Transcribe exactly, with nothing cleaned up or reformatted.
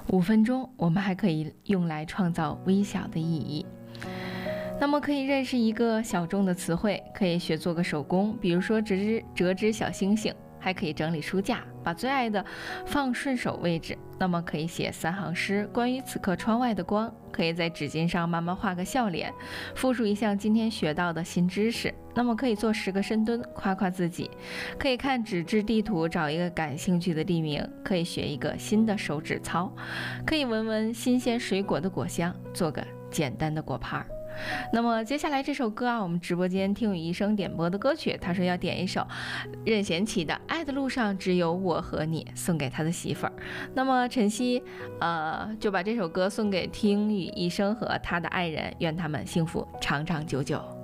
五分钟，我们还可以用来创造微小的意义。那么可以认识一个小众的词汇，可以学做个手工，比如说折枝折枝小星星，还可以整理书架，把最爱的放顺手位置。那么可以写三行诗，关于此刻窗外的光，可以在纸巾上慢慢画个笑脸，复述一项今天学到的新知识。那么可以做十个深蹲，夸夸自己。可以看纸质地图，找一个感兴趣的地名，可以学一个新的手指操，可以闻闻新鲜水果的果香，做个简单的果盘。那么接下来这首歌啊，我们直播间听雨医生点播的歌曲，他说要点一首任贤齐的《爱的路上只有我和你》，送给他的媳妇儿。那么晨曦呃就把这首歌送给听雨医生和他的爱人，愿他们幸福长长久久。